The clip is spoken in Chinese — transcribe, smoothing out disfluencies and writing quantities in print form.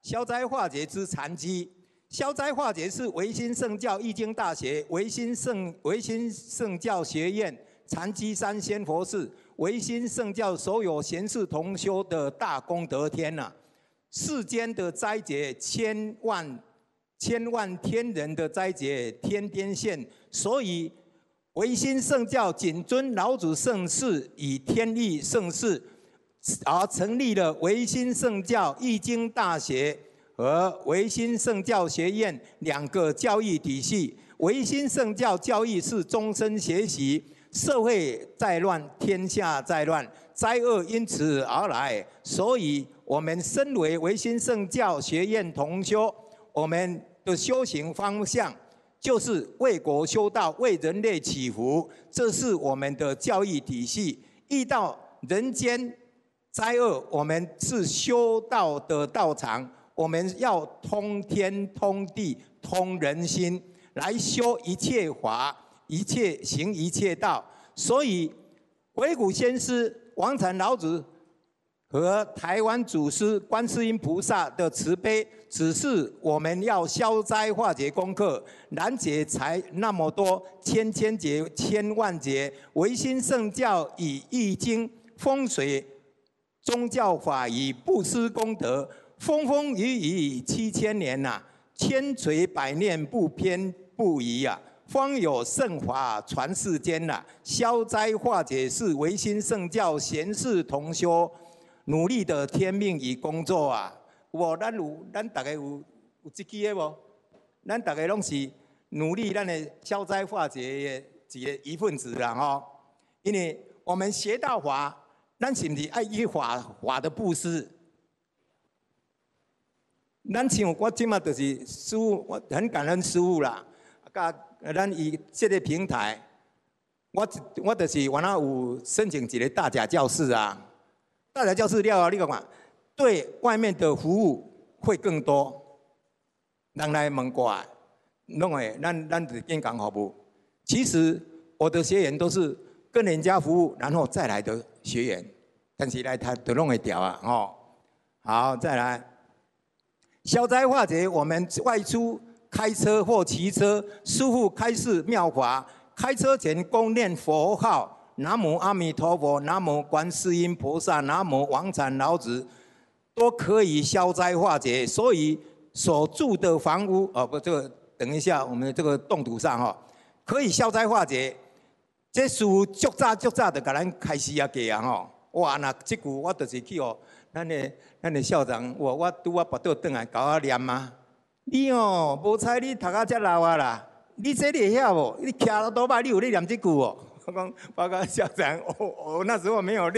消灾化解之禅机。消灾化解是维新圣教义经大学、维新圣教学院、禅机三仙佛寺、维新圣教所有贤士同修的大功德天呐、世间的灾劫千万天人的灾劫天天现，所以维新圣教谨遵老祖圣誓以天意圣誓，而成立了维新圣教义经大学和维新圣教学院两个教育体系。维新圣教教育是终身学习，社会在乱，天下在乱，灾厄因此而来。所以，我们身为维新圣教学院同修，我们的修行方向就是为国修道，为人类祈福，这是我们的教育体系。遇到人间灾厄，我们是修道的道场。我们要通天、通地、通人心，来修一切法，一切行一切道。所以，鬼谷先师、王禅老子和台湾祖师观世音菩萨的慈悲，只是我们要消灾化解功课，难解才那么多，千劫、千万劫。维新圣教以易经、风水、宗教法以布施功德。风雨雨7000年呐、千锤百炼不偏不倚啊，方有圣法传世间呐、消灾化解是维新圣教贤士同修努力的天命与工作啊。咱大家有这支的无？咱大家拢是努力咱的消灾化解的一份子啦吼。因为我们学道法，咱是不是爱依法的布施？咱像我即马就是师父，我很感恩师父啦。甲咱以这个平台，我就是原来有申请一个大甲教室啊。大甲教室了后，你看，对外面的服务会更多。人来问过来，弄诶，咱是健康服务。其实我的学员都是跟人家服务，然后再来的学员，但是来他都弄会掉啊，吼。好，再来。消灾化解，我们外出开车或骑车，师父开示妙法。开车前恭念佛号：南无阿弥陀佛，南无观世音菩萨，南无王禅老子，都可以消灾化解。所以所住的房屋，这个等一下，我们这个动图上可以消灾化解。这属足早的，甲咱开始给啊吼。哇，那这句我就是去咱的校长，我拄我跋倒转来，甲我念啊。你无采你读啊遮老啊啦，你这你会晓无？你徛到倒摆，你有咧念这句哦？我讲，报告校长，我那时候没有。